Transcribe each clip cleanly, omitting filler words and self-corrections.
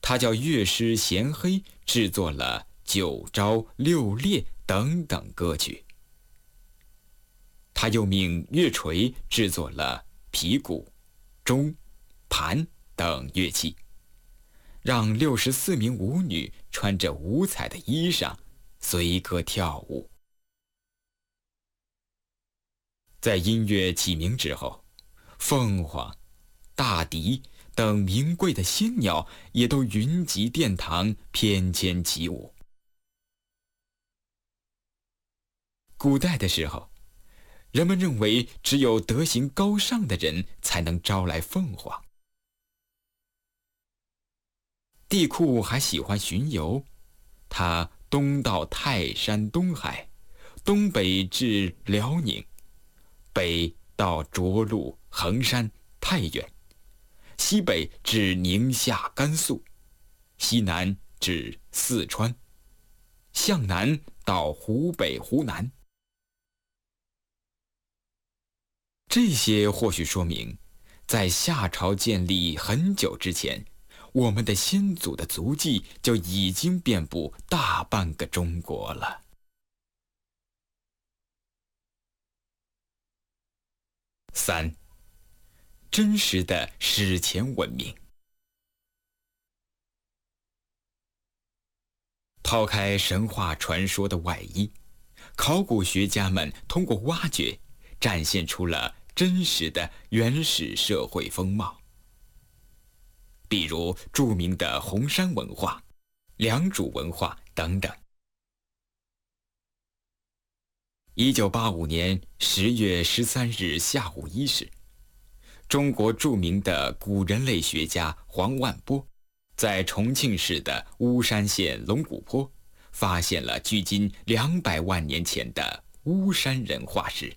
他叫乐师贤黑制作了《九招六列》等等歌曲。他又命乐锤制作了皮鼓、钟、盘等乐器，让64名舞女穿着五彩的衣裳随歌跳舞。在音乐起名之后，凤凰、大鹂等名贵的仙鸟也都云集殿堂，翩跹起舞。古代的时候，人们认为只有德行高尚的人才能招来凤凰。帝喾还喜欢巡游，他东到泰山东海，东北至辽宁，北到涿鹿、衡山、太原，西北至宁夏、甘肃，西南至四川，向南到湖北、湖南。这些或许说明，在夏朝建立很久之前，我们的先祖的足迹就已经遍布大半个中国了。3. 真实的史前文明。抛开神话传说的外衣，考古学家们通过挖掘，展现出了真实的原始社会风貌。比如著名的红山文化、良渚文化等等。1985年10月13日下午1时，中国著名的古人类学家黄万波在重庆市的巫山县龙骨坡发现了距今200万年前的巫山人化石。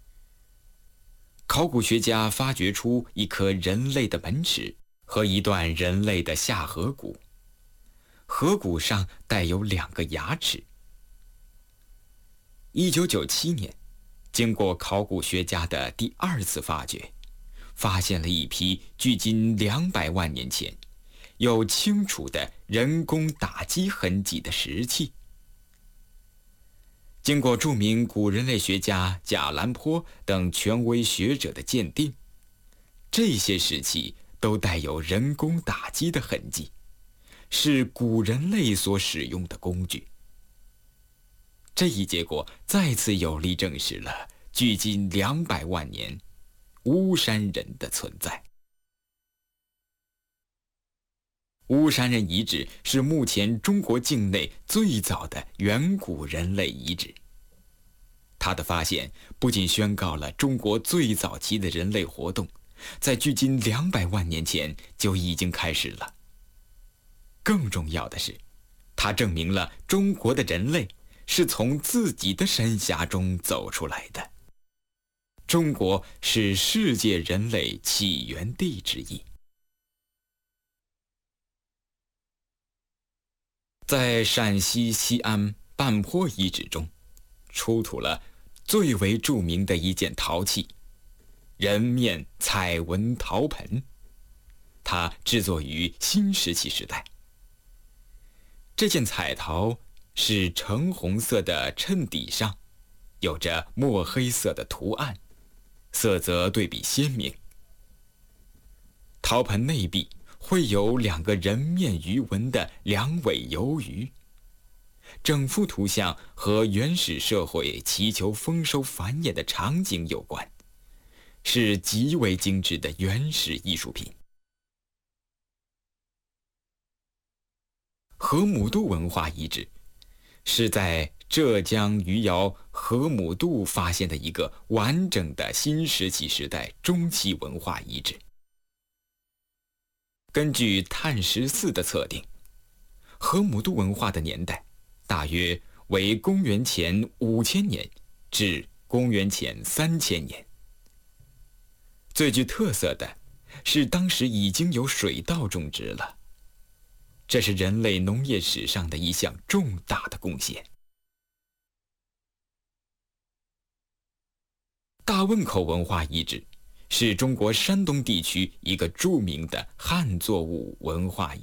考古学家发掘出一颗人类的门齿和一段人类的下颌骨，颌骨上带有2个牙齿。1997年，经过考古学家的第2次发掘，发现了一批距今200万年前有清楚的人工打击痕迹的石器。经过著名古人类学家贾兰坡等权威学者的鉴定，这些石器都带有人工打击的痕迹，是古人类所使用的工具。这一结果再次有力证实了距今200万年巫山人的存在。巫山人遗址是目前中国境内最早的远古人类遗址。它的发现不仅宣告了中国最早期的人类活动在距今200万年前就已经开始了。更重要的是，它证明了中国的人类是从自己的山峡中走出来的。中国是世界人类起源地之一。在陕西西安半坡遗址中，出土了最为著名的一件陶器——人面彩纹陶盆。它制作于新石器时代。这件彩陶是橙红色的衬底上，有着墨黑色的图案，色泽对比鲜明。陶盆内壁绘有2个人面鱼纹的2尾游鱼，整幅图像和原始社会祈求丰收繁衍的场景有关，是极为精致的原始艺术品。河姆渡文化遗址是在浙江余姚河姆渡发现的一个完整的新石器时代中期文化遗址。根据碳14的测定，河姆渡文化的年代大约为公元前5000年至公元前3000年。最具特色的是当时已经有水稻种植了，这是人类农业史上的一项重大的贡献。大汶口文化遗址是中国山东地区一个著名的汉作物文化遗址。